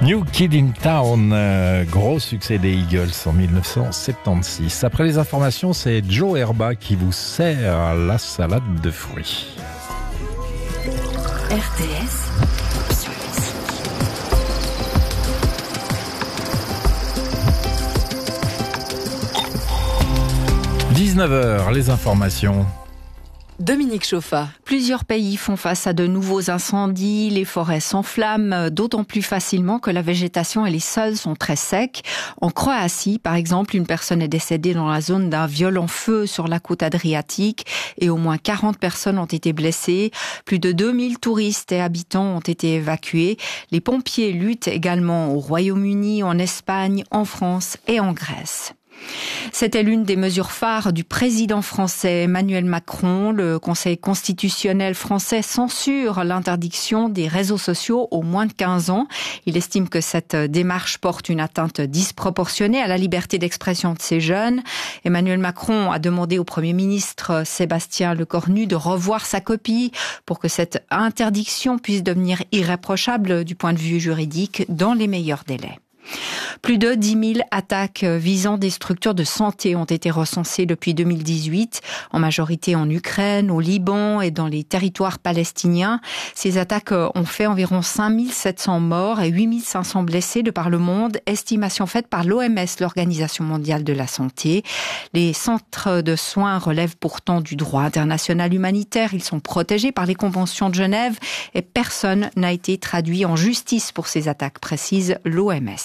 New Kid in Town, gros succès des Eagles en 1976. Après les informations, c'est Joe Herba qui vous sert la salade de fruits. RTS. 19h, les informations. Dominique Chauffa. Plusieurs pays font face à de nouveaux incendies, les forêts s'enflamment d'autant plus facilement que la végétation et les sols sont très secs. En Croatie, par exemple, une personne est décédée dans la zone d'un violent feu sur la côte adriatique et au moins 40 personnes ont été blessées. Plus de 2000 touristes et habitants ont été évacués. Les pompiers luttent également au Royaume-Uni, en Espagne, en France et en Grèce. C'était l'une des mesures phares du président français Emmanuel Macron. Le Conseil constitutionnel français censure l'interdiction des réseaux sociaux aux moins de 15 ans. Il estime que cette démarche porte une atteinte disproportionnée à la liberté d'expression de ces jeunes. Emmanuel Macron a demandé au Premier ministre Sébastien Lecornu de revoir sa copie pour que cette interdiction puisse devenir irréprochable du point de vue juridique dans les meilleurs délais. Plus de 10 000 attaques visant des structures de santé ont été recensées depuis 2018, en majorité en Ukraine, au Liban et dans les territoires palestiniens. Ces attaques ont fait environ 5 700 morts et 8 500 blessés de par le monde, estimation faite par l'OMS, l'Organisation mondiale de la santé. Les centres de soins relèvent pourtant du droit international humanitaire. Ils sont protégés par les conventions de Genève et personne n'a été traduit en justice pour ces attaques, précise l'OMS.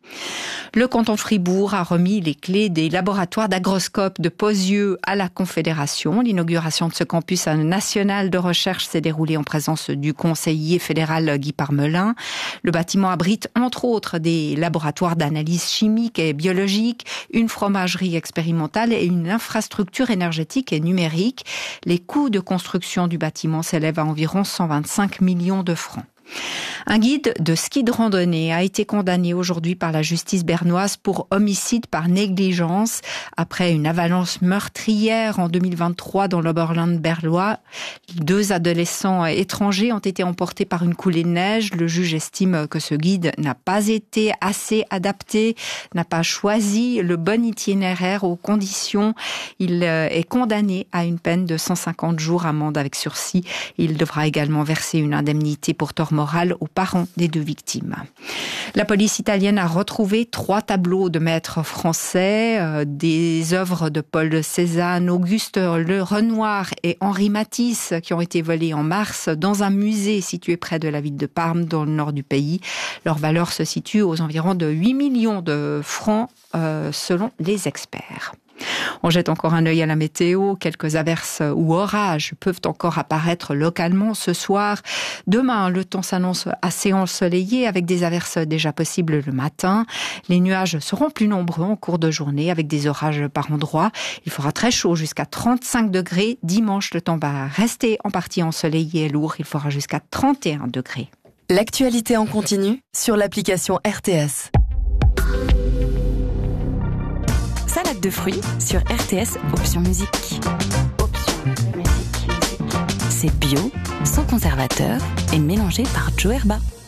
Le canton de Fribourg a remis les clés des laboratoires d'agroscope de Pozieux à la Confédération. L'inauguration de ce campus national de recherche s'est déroulée en présence du conseiller fédéral Guy Parmelin. Le bâtiment abrite entre autres des laboratoires d'analyse chimique et biologique, une fromagerie expérimentale et une infrastructure énergétique et numérique. Les coûts de construction du bâtiment s'élèvent à environ 125 millions de francs. Un guide de ski de randonnée a été condamné aujourd'hui par la justice bernoise pour homicide par négligence après une avalanche meurtrière en 2023 dans l'Oberland bernois. 2 adolescents étrangers ont été emportés par une coulée de neige. Le juge estime que ce guide n'a pas été assez adapté, n'a pas choisi le bon itinéraire aux conditions. Il est condamné à une peine de 150 jours amende avec sursis. Il devra également verser une indemnité pour tort moral aux parents des 2 victimes. La police italienne a retrouvé 3 tableaux de maîtres français, des œuvres de Paul Cézanne, Auguste Le Renoir et Henri Matisse qui ont été volés en mars dans un musée situé près de la ville de Parme dans le nord du pays. Leur valeur se situe aux environs de 8 millions de francs selon les experts. On jette encore un œil à la météo. Quelques averses ou orages peuvent encore apparaître localement ce soir. Demain, le temps s'annonce assez ensoleillé avec des averses déjà possibles le matin. Les nuages seront plus nombreux en cours de journée avec des orages par endroits. Il fera très chaud jusqu'à 35 degrés. Dimanche, le temps va rester en partie ensoleillé et lourd. Il fera jusqu'à 31 degrés. L'actualité en continu sur l'application RTS. Salade de fruits sur RTS Option Musique. C'est bio, sans conservateur et mélangé par Joe Herba.